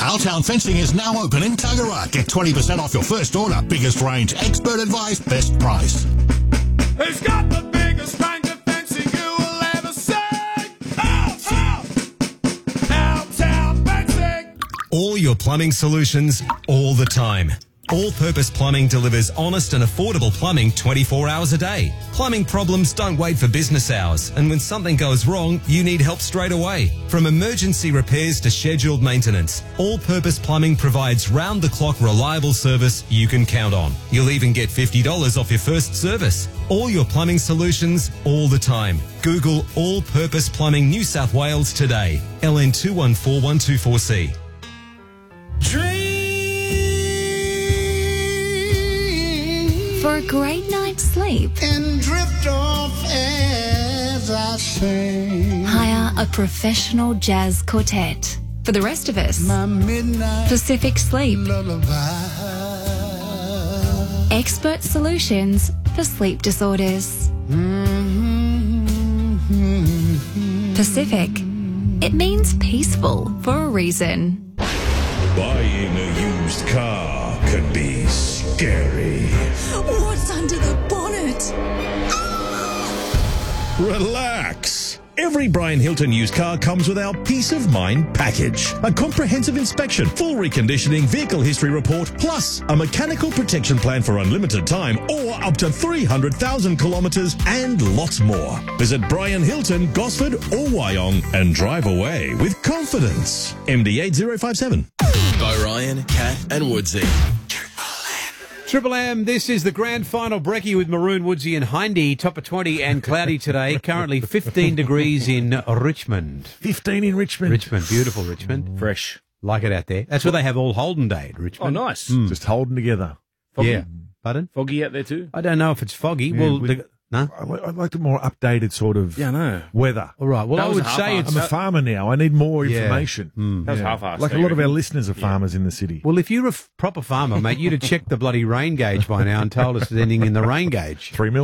Our Town Fencing is now open in Tuggerah. Get 20% off your first order. Biggest range, expert advice, best price. Who's got the biggest range of fencing you will ever see? Our Town Fencing! All your plumbing solutions, all the time. All Purpose Plumbing delivers honest and affordable plumbing 24 hours a day. Plumbing problems don't wait for business hours, and when something goes wrong, you need help straight away. From emergency repairs to scheduled maintenance, All Purpose Plumbing provides round-the-clock reliable service you can count on. You'll even get $50 off your first service. All your plumbing solutions, all the time. Google All Purpose Plumbing New South Wales today. LN 214124C. For a great night's sleep, and drift off as I sing. hire a professional jazz quartet. For the rest of us, My midnight Pacific Sleep. lullaby. Expert solutions for sleep disorders. Pacific. It means peaceful for a reason. Buying a used car could be scary. What's under the bonnet? Relax. Every Brian Hilton used car comes with our Peace of Mind package. A comprehensive inspection, full reconditioning, vehicle history report, plus a mechanical protection plan for unlimited time or up to 300,000 kilometres and lots more. Visit Brian Hilton, Gosford or Wyong and drive away with confidence. MD8057. Orion, Cat and Woodsy. Triple M, this is the grand final brekkie with Maroon, Woodsy and Hindy. Top of 20 and cloudy today. Currently 15 degrees in Richmond. 15 in Richmond. Richmond, beautiful Richmond. Fresh. Like it out there. That's where they have all Holden Day at Richmond. Oh, nice. Just holding together. Foggy. Yeah. Pardon? Foggy out there too? I don't know if it's foggy. Yeah, well, we- no? I like the more updated sort of Yeah, I know. weather. All right. Well, That I was would a say half-assed. it's... I'm a farmer now. I need more Yeah. information. That was half-assed. Like a lot of our listeners are farmers in the city. Well, if you're a proper farmer, mate, you'd have checked the bloody rain gauge by now and told us it's ending in the rain gauge. 3 mil.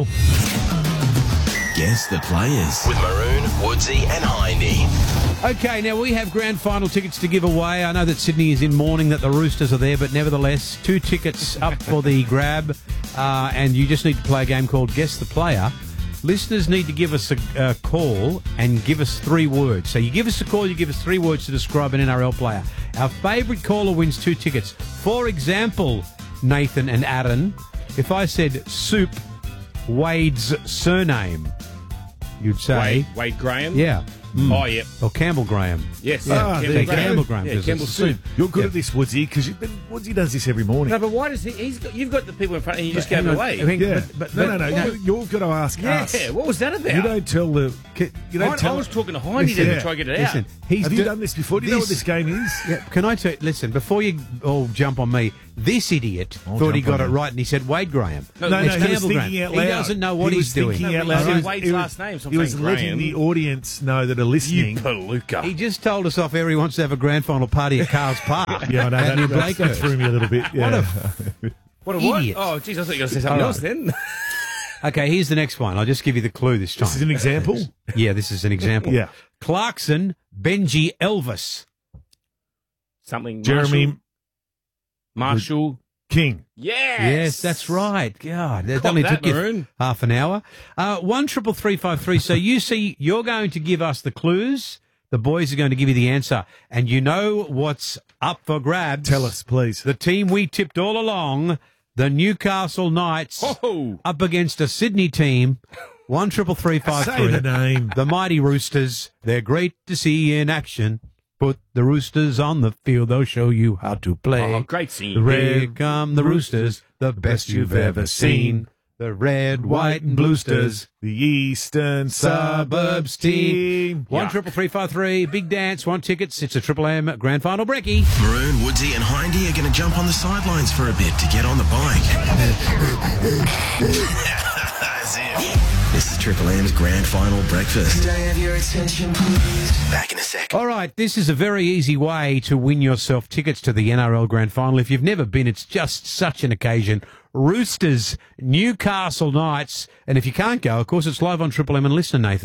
Guess the players. With Maroon, Woodsy and Hindy. Okay, now we have grand final tickets to give away. I know that Sydney is in mourning that the Roosters are there, but nevertheless, 2 tickets up for the grab, and you just need to play a game called Guess the Player. Listeners need to give us a call and give us 3 words. So you give us a call, you give us 3 words to describe an NRL player. Our favourite caller wins 2 tickets. For example, Nathan and Aaron, if I said Soup Wade's surname, you'd say... Wade Graham? Yeah. Oh, yeah. Or Campbell Graham. Yes. Ah, there you go. Campbell Graham. Yeah, because Campbell it's Soup. You're good at this, Woodsy, because Woodsy does this every morning. No, but why does you've got the people in front and you just gave it away? Yeah. But- no. You've got to ask us. Yeah, what was that about? You don't tell the... You don't I tell... was talking to Hindy then to try to get it out. Listen, he's Have you done this before? Do you know what this game is? Yeah, can I tell you, listen, before you all jump on me, this idiot I'll thought he jump got it on you. right and he said Wade Graham. No, No, It's he was Campbell thinking Graham. out loud. He doesn't know what He he's was doing. thinking No, out but he loud. said He was- Wade's he was- last name, so I'm He was saying letting Graham. the audience know that are listening. You palooka. He just told us off air he wants to have a grand final party at Carl's Park. Yeah, I know. At New That Blakehurst. threw me a little bit. Yeah. What a what? Idiot. Oh, jeez, I thought you were going to say something All else then. Okay, here's the next one. I'll just give you the clue this time. This is an example? Yeah, this is an example. Yeah. Clarkson, Benji Elvis. Something. Jeremy Marshall. King. Yes. Yes, that's right. God, that Caught only that, took you Maroon. half an hour. 13353. So you see, you're going to give us the clues. The boys are going to give you the answer. And you know what's up for grabs. Tell us, please. The team we tipped all along, the Newcastle Knights, Oh. up against a Sydney team. 13353. Say the name. The mighty Roosters. They're great to see in action. Put the Roosters on the field. They'll show you how to play. Oh, great The scene. Here come the Roosters, the best you've ever seen. The red, white, and blue sters. The Eastern Suburbs team. 13353. Big dance. 1 tickets. It's a Triple M grand final brekkie. Maroon, Woodsy and Hindy are going to jump on the sidelines for a bit to get on the bike. That's it. This is Triple M's grand final breakfast. Could I have your attention, please? Back in a sec. All right, this is a very easy way to win yourself tickets to the NRL Grand Final. If you've never been, it's just such an occasion. Roosters, Newcastle Knights, and if you can't go, of course, it's live on Triple M and listen, Nathan.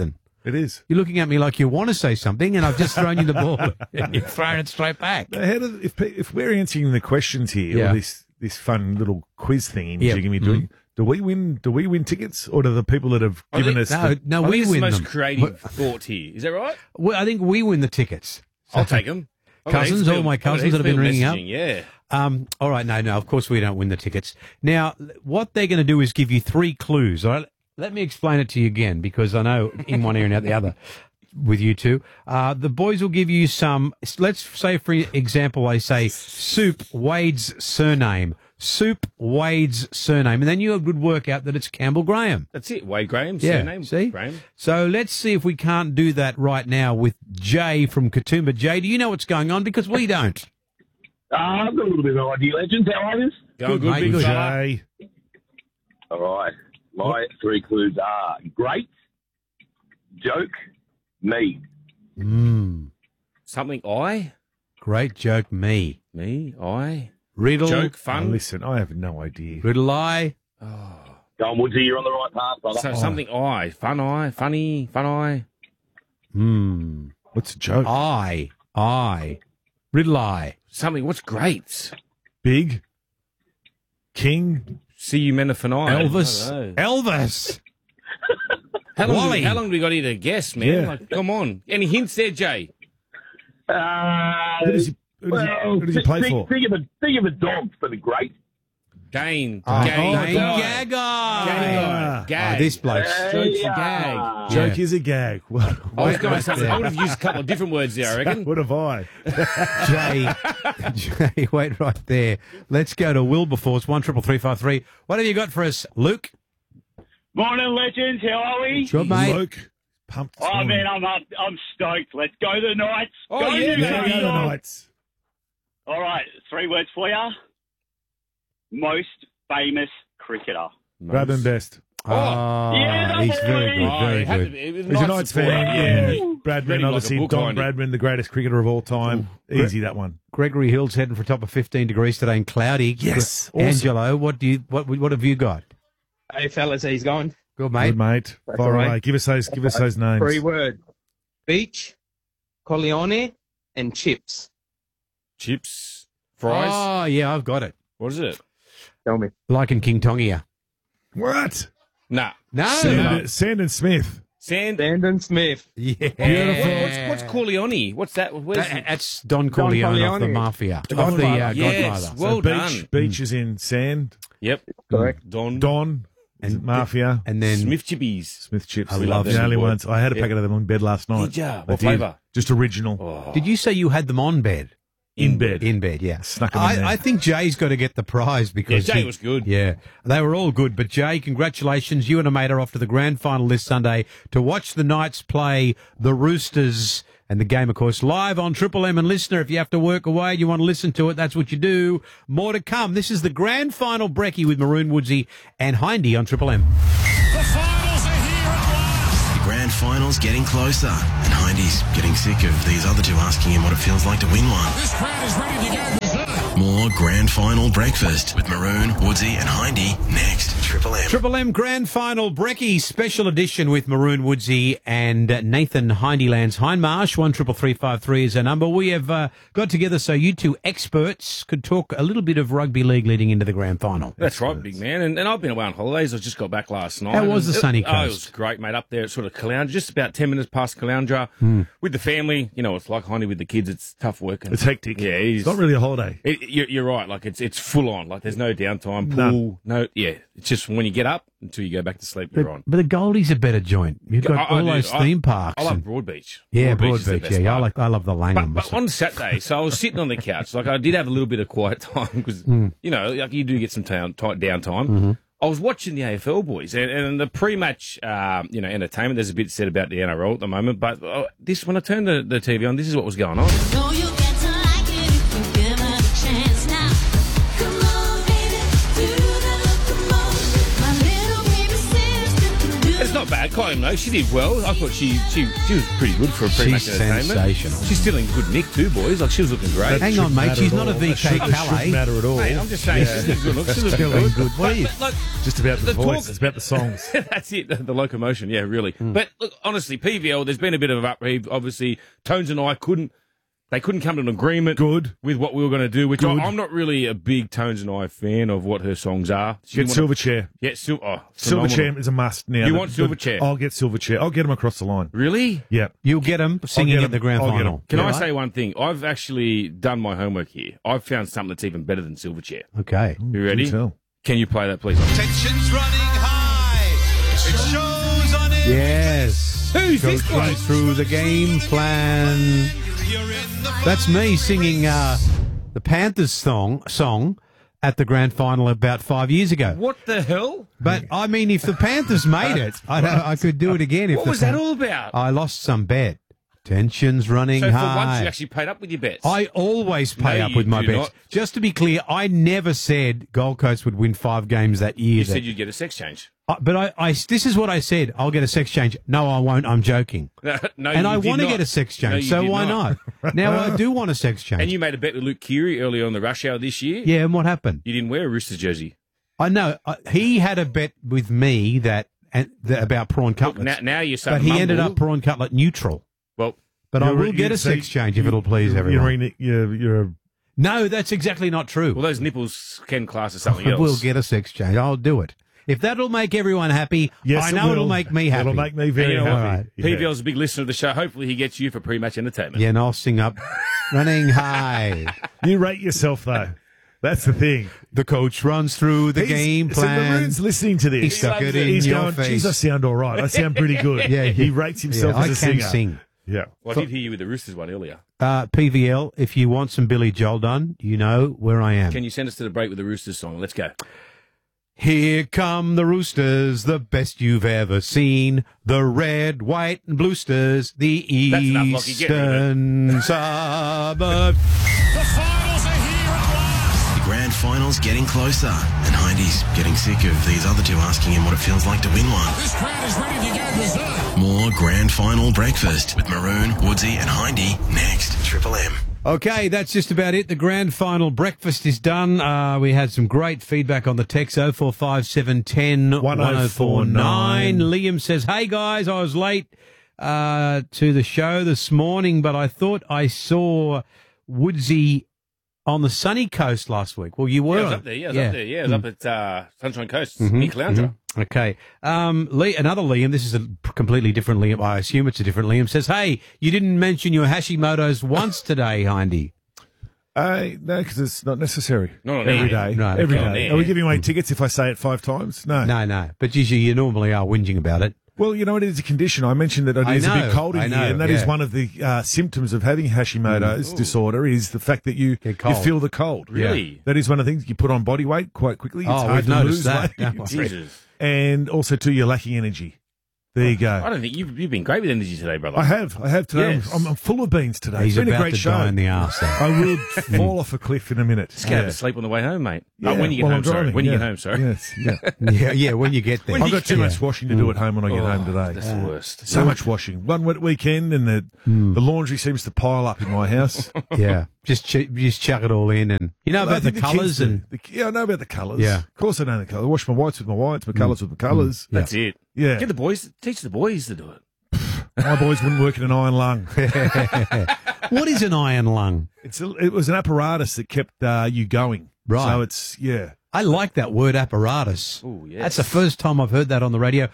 It is. You're looking at me like you want to say something, and I've just thrown you the ball, and you're throwing it straight back. If we're answering the questions here, Yeah. or this fun little quiz thing Yeah. you're doing, do we win tickets, or do the people that have given us? No, I we think it's win the most them. creative thought here. Is that right? Well, I think we win the tickets. I'll take them. Cousins, all my cousins that have been ringing up. Yeah. All right, no, of course we don't win the tickets. Now, what they're going to do is give you 3 clues. All right? Let me explain it to you again, because I know in one ear and out the other with you two. The boys will give you some, let's say, for example, they say Soup Wade's surname. Soup Wade's surname. And then you would work out that it's Campbell Graham. That's it. Wade Graham, Yeah, surname. see? Graham. So let's see if we can't do that right now with Jay from Katoomba. Jay, do you know what's going on? Because we don't. I've got a little bit of an idea, Legends. How are you? Going good, mate, big good. fella. Jay. All right. My 3 clues are great, joke, me. Something I? Great joke, me. Me? I? Riddle. Joke, Oh, fun? listen, I have no idea. Riddle I. Go on, Woodsy, you're on the right path, brother. So something I. Fun I? Funny? Fun I? What's a joke? I. Riddle I. Something. What's great? Big. King. See you men for night. Elvis. I don't know. Elvis. How long, Wally. how long do we got here to guess, man? Yeah. Like, come on. Any hints there, Jay? Who does he play for? Think of a dog for the great. Dane. Oh, Gag. Dane Gag. Gagai. Gag. This bloke. Joke's a gag. Joke is a gag. What, I was going to say, I would have used a couple of different words there, I reckon. what have I? Jay, wait right there. Let's go to Wilberforce, 133353. What have you got for us, Luke? Morning, Legends. How are we? Good, mate. Luke. Pumped. this Oh, morning. man, I'm up. I'm stoked. Let's go the Knights. Oh, go yeah, Yeah, baby. go the Knights. All right, 3 words for you. Most famous cricketer. Grab him best. Oh, Yeah, he's very boy. good, Oh, very it had to good. be- it was He's a Knights support. fan. Yeah. Bradman, Reading like a obviously. book, Don aren't you? Bradman, the greatest cricketer of all time. Easy, that one. Gregory Hill's heading for top of 15 degrees today and cloudy. Yes, awesome. Angelo, what have you got? Hey, fellas, he's going. Good, mate. Good, mate. Far all right. away. Give us those names. 3 words. Beach, Corleone, and chips. Chips. Fries. Oh, yeah, I've got it. What is it? Tell me. Like in King Tongia. What? Nah. No. Sandon Smith. Brandon Smith. Yeah. Beautiful. What's Corleone? What's that? Where's That's Don Corleone, off the Corleone. Mafia. Off the Godfather. Yes. Godfather. Well Beach. done. Beach is in sand. Yep. Correct. Don. And Mafia. And then Smith Chippies. Smith chips. I love the them. only ones. I had a Yeah. packet of them in bed last night. Did ya? I What did. flavour? Just original. did you say you had them on bed? In bed. In bed, yeah. Snuck 'em in there. I think Jay's got to get the prize because Yeah, Jay was good. Yeah, they were all good. But Jay, congratulations! You and a mate are off to the grand final this Sunday to watch the Knights play the Roosters. And the game, of course, live on Triple M. And listener, if you have to work away and you want to listen to it, that's what you do. More to come. This is the grand final brekkie with Maroon, Woodsy and Hindy on Triple M. The finals are here at last. The grand final's getting closer, and Hindy's getting sick of these other two asking him what it feels like to win one. This crowd is ready to go berserk. More grand final breakfast with Maroon, Woodsy, and Hindy next. Triple M. Triple M Grand Final Brekkie Special Edition with Maroon Woodsy and Nathan Hindylands. Hindmarsh, 133353 is our number. We have got together so you two experts could talk a little bit of rugby league leading into the grand final. That's right, big man. And I've been away on holidays. I just got back last night. How was the sunny Oh, it coast? was great, mate. Up there at sort of Caloundra, just about 10 minutes past Caloundra. With the family. You know, it's like Hindy with the kids. It's tough work. It's hectic. Yeah, it is. It's not really a holiday. You're right. Like, it's full on. Like, there's no downtime. Pool. No, yeah. It's just when you get up until you go back to sleep, you're on. But the Goldie's a better joint. You've got all those theme parks. I love and- Broadbeach. Yeah, Broadbeach is the Broadbeach. best Yeah, part. I love the Langham. But on Saturday, so I was sitting on the couch. Like, I did have a little bit of quiet time because, you know, like you do get some downtime. I was watching the AFL boys and the pre-match, entertainment. There's a bit said about the NRL at the moment, but when I turned the TV on, this is what was going on. It's not bad. volume though. She did well. I thought she was pretty good for a pre-match She's entertainment. sensational. She's still in good nick too, boys. Like she was looking great. Hang on, mate. She's not a VK Shouldn't Calais. matter at all. Mate, I'm just saying she's looking good. She's Still looking in good. good. What are you? But, like, Just about the voice. talk- It's about the songs. That's it, the locomotion, yeah, really. But look, honestly, PVL, there's been a bit of an upheave. Obviously, Tones and I couldn't come to an agreement with what we were going to do, which Good. I'm not really a big Tones and I fan of what her songs are. Get Silverchair. Yeah, phenomenal. Silverchair is a must now. You want Silverchair? I'll get Silverchair. I'll get them across the line. Really? Yeah. You'll get them singing get at the 'em. grand I'll get 'em. final. Can Yeah. I say one thing? I've actually done my homework here. I've found something that's even better than Silverchair. Okay. You ready? Do tell. Can you play that, please? Tensions running high. It shows on it. Yes. Who's this Coach bloke? runs through the game plan. That's me singing the Panthers song at the grand final about 5 years ago. What the hell? But I mean, if the Panthers made it, I could do it again. If What the was that all about? I lost some bet. Tensions running So for high. once, you actually paid up with your bets. I always pay No, up you with my do bets. not. Just to be clear, I never said Gold Coast would win 5 games that year. You said you'd get a sex change. But this is what I said. I'll get a sex change. No, I won't. I'm joking. No, And I you did want to not. get a sex No, change, you so did why not? Now I do want a sex change. And you made a bet with Luke Keary earlier on the rush hour this year. Yeah, and what happened? You didn't wear a Roosters jersey. I know. He had a bet with me about prawn cutlets. Now you're but saying he ended up prawn cutlet neutral. Well, But I will get a sex change if it'll please everyone. You're No, that's exactly not true. Well, those nipples can class as something else. We'll get a sex change. I'll do it. If that'll make everyone happy, Yes, I it know will. it'll make me happy. It'll make me And very you know what? happy. Yeah. PVL's a big listener of the show. Hopefully he gets you for pre-match entertainment. Yeah, and I'll sing up running high. You rate yourself though. That's the thing. The coach runs through the game plan. So Maroon's listening to this. He stuck it in He's your going, face. geez, I sound all right. I sound pretty good. Yeah, He rates himself yeah, as a I singer. can sing. Yeah. Well, I did hear you with the Roosters one earlier. PVL, if you want some Billy Joel done, you know where I am. Can you send us to the break with the Roosters song? Let's go. Here come the Roosters, the best you've ever seen. The red, white, and bluesters, the That's enough, Lockie. Get rid eastern suburbs. The finals are here at last. The grand final's getting closer, and Hindy's getting sick of these other two asking him what it feels like to win one. This crowd is ready to go berserk. More grand final breakfast with Maroon, Woodsy, and Hindy next. Triple M. Okay, that's just about it. The grand final breakfast is done. We had some great feedback on the text 045710 1049. Liam says, "Hey guys, I was late to the show this morning, but I thought I saw Woodsy on the sunny coast last week." Well, you were. Yeah, I was up there. Yeah, I was up there. Yeah, I was up at Sunshine Coast, Mhm, near Caloundra. Okay. Another Liam, this is a completely different Liam. I assume it's a different Liam, says, "Hey, you didn't mention your Hashimoto's once today, Hindy." No, because it's not necessary. Not on Every air. day. No, Every not on day. air. Are we giving away tickets if I say it 5 times? No. No. But usually you normally are whinging about it. Well, you know, it is a condition. I mentioned that it I is a know, bit cold in I here, know, and that is yeah. one of the symptoms of having Hashimoto's disorder is the fact that you cold. feel the cold. Really? That is one of the things. You put on body weight quite quickly. It's Oh, hard we've to noticed lose that. weight. Don't worry. Jesus. And also, too, you're lacking energy. There you I go. don't think you've been great with energy today, brother. I have today. Yes. I'm full of beans today. He's it's been about a great to show. die in the arse, though. I will fall off a cliff in a minute. Just have a sleep on the way home, mate. Yeah, Oh, when you get while home, I'm sorry. driving, When you yeah. get home, sorry. Yes, yeah. Yeah, when you get there. I've got too much washing to do at home when I get home today. That's the worst. So much washing. One wet weekend, and the laundry seems to pile up in my house. Yeah, just chuck it all in, and you know Well, I about the think colours kids and do. Yeah, I know about the colours. Yeah. Of course I know the colours. I wash my whites with my whites, my colours with my colours. That's it. Yeah. Get the boys, teach the boys to do it. My boys wouldn't work in an iron lung. what is an iron lung? It was an apparatus that kept you going. Right. So it's, yeah. I like that word apparatus. Oh, yes. That's the first time I've heard that on the radio.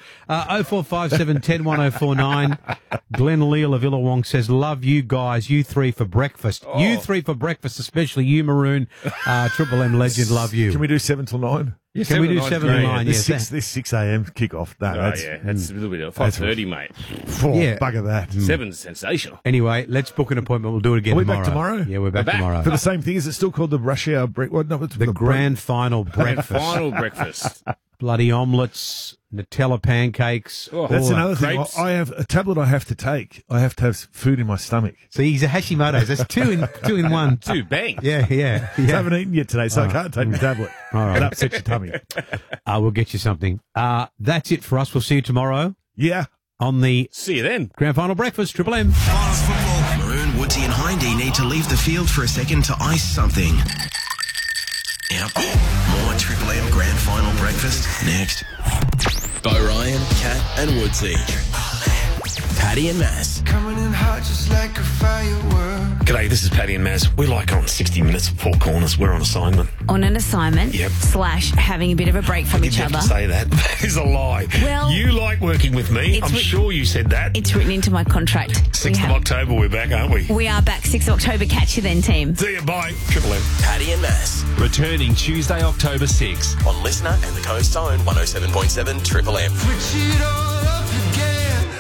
0457 10 1049. Glenn Leal of Illawong says, "Love you guys, you three for breakfast." Oh. You three for breakfast, especially you, Maroon. Triple M legend, love you. Can we do 7 till 9? Yeah, Can we do 7 7 to 9? This Yes. 6 a.m. kick-off. No, Oh, that's, yeah. That's a little bit of 5:30, mate. Yeah. Bugger that. 7's sensational. Anyway, let's book an appointment. We'll do it again Are we tomorrow. back tomorrow? Yeah, we're back We're back. tomorrow. For the same thing, is it still called the rush hour break? What? No, it's The grand final breakfast. Final breakfast. Bloody omelettes, Nutella pancakes. Oh, That's all another that. thing. crepes. I have a tablet I have to take. I have to have food in my stomach. So he's a Hashimoto's. That's two in one. Two, bang. Yeah. I haven't eaten yet today, so I can't take my tablet. All right. It upsets your tummy. We'll get you something. That's it for us. We'll see you tomorrow. Yeah. on the See you then. Grand Final Breakfast, Triple M. Maroon, Woodsy and Hindy need to leave the field for a second to ice something. Yep. More Triple M Grand Final Breakfast next. By Ryan, Kat and Woodsy. Paddy and Mass. Coming in hot just like a firework. G'day, this is Paddy and Maz. We like on 60 Minutes of Four Corners. We're on assignment. On an assignment, Yep. / having a bit of a break from I each didn't other. have to say that. That is a lie. Well, you like working with me. I'm sure you said that. It's written into my contract. 6th of October, we're back, aren't we? We are back 6th of October. Catch you then, team. See you, bye. Triple M. Paddy and Mass. Returning Tuesday, October 6. On Listener and the Coast Zone 107.7 Triple M. Switch it all up again.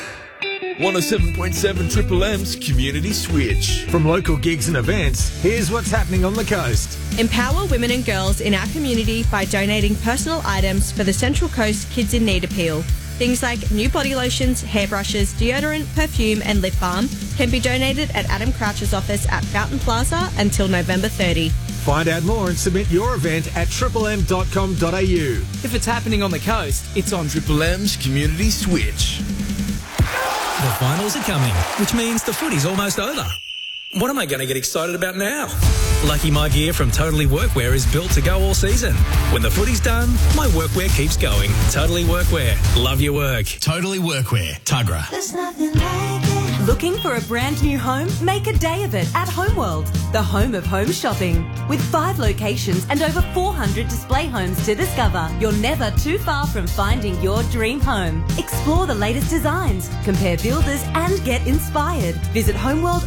107.7 Triple M's Community Switch. From local gigs and events, here's what's happening on the coast. Empower women and girls in our community by donating personal items for the Central Coast Kids in Need appeal. Things like new body lotions, hairbrushes, deodorant, perfume and lip balm can be donated at Adam Crouch's office at Fountain Plaza until November 30. Find out more and submit your event at triplem.com.au. If it's happening on the coast, it's on Triple M's Community Switch. The finals are coming, which means the footy's almost over. What am I going to get excited about now? Lucky My Gear from Totally Workwear is built to go all season. When the footy's done, my workwear keeps going. Totally Workwear. Love your work. Totally Workwear. Tuggerah. There's nothing like it. Looking for a brand new home? Make a day of it at Homeworld, the home of home shopping. With 5 locations and over 400 display homes to discover, you're never too far from finding your dream home. Explore the latest designs, compare builders and get inspired. Visit Homeworld